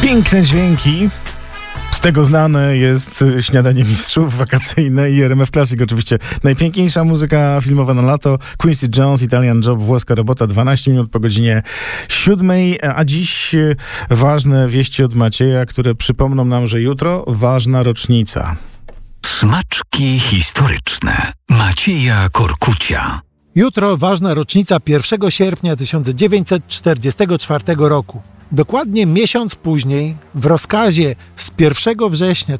Piękne dźwięki. Z tego znane jest Śniadanie Mistrzów wakacyjne i RMF Classic oczywiście. Najpiękniejsza muzyka filmowa na lato. Quincy Jones, Italian Job, włoska robota, 12 minut po godzinie 7. A dziś ważne wieści od Macieja, które przypomną nam, że jutro ważna rocznica. Smaczki historyczne Macieja Korkucia. Jutro ważna rocznica 1 sierpnia 1944 roku. Dokładnie miesiąc później, w rozkazie z 1 września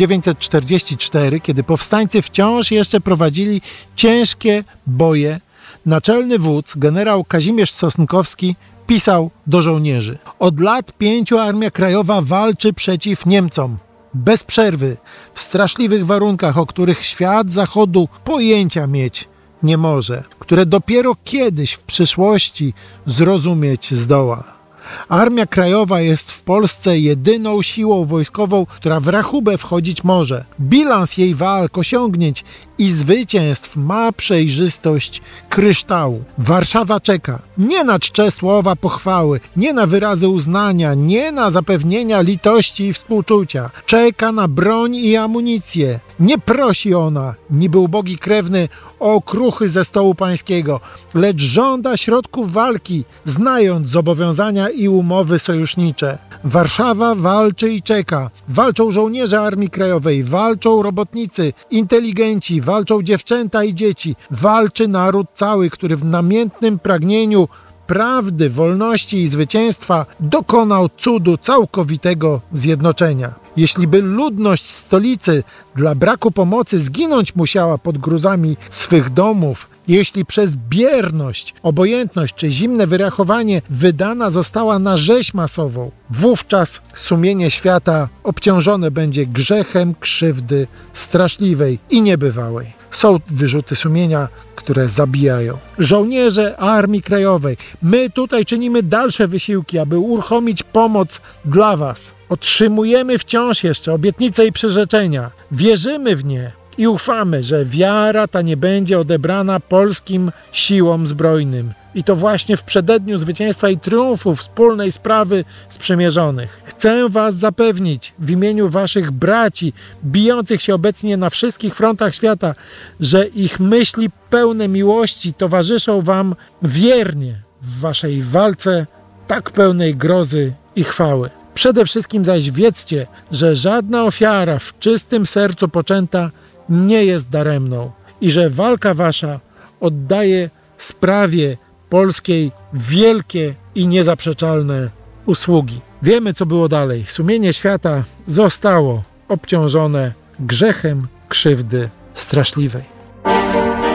1944, kiedy powstańcy wciąż jeszcze prowadzili ciężkie boje, naczelny wódz, generał Kazimierz Sosnkowski, pisał do żołnierzy: od lat 5 Armia Krajowa walczy przeciw Niemcom. Bez przerwy, w straszliwych warunkach, o których świat Zachodu pojęcia mieć nie może, które dopiero kiedyś w przyszłości zrozumieć zdoła. Armia Krajowa jest w Polsce jedyną siłą wojskową, która w rachubę wchodzić może. Bilans jej walk, osiągnięć i zwycięstw ma przejrzystość kryształu. Warszawa czeka nie na czcze słowa pochwały, nie na wyrazy uznania, nie na zapewnienia litości i współczucia. Czeka na broń i amunicję. Nie prosi ona, niby ubogi krewny, o okruchy ze stołu pańskiego, lecz żąda środków walki, znając zobowiązania i umowy sojusznicze. Warszawa walczy i czeka. Walczą żołnierze Armii Krajowej, walczą robotnicy, inteligenci, walczą dziewczęta i dzieci. Walczy naród cały, który w namiętnym pragnieniu prawdy, wolności i zwycięstwa dokonał cudu całkowitego zjednoczenia. Jeśli by ludność stolicy dla braku pomocy zginąć musiała pod gruzami swych domów, jeśli przez bierność, obojętność czy zimne wyrachowanie wydana została na rzeź masową, wówczas sumienie świata obciążone będzie grzechem krzywdy straszliwej i niebywałej. Są wyrzuty sumienia, które zabijają. Żołnierze Armii Krajowej, my tutaj czynimy dalsze wysiłki, aby uruchomić pomoc dla was. Otrzymujemy wciąż jeszcze obietnice i przyrzeczenia. Wierzymy w nie i ufamy, że wiara ta nie będzie odebrana polskim siłom zbrojnym. I to właśnie w przededniu zwycięstwa i triumfu wspólnej sprawy sprzymierzonych. Chcę was zapewnić w imieniu waszych braci, bijących się obecnie na wszystkich frontach świata, że ich myśli pełne miłości towarzyszą wam wiernie w waszej walce tak pełnej grozy i chwały. Przede wszystkim zaś wiedzcie, że żadna ofiara w czystym sercu poczęta nie jest daremną i że walka wasza oddaje sprawie polskiej wielkie i niezaprzeczalne usługi. Wiemy, co było dalej. Sumienie świata zostało obciążone grzechem krzywdy straszliwej.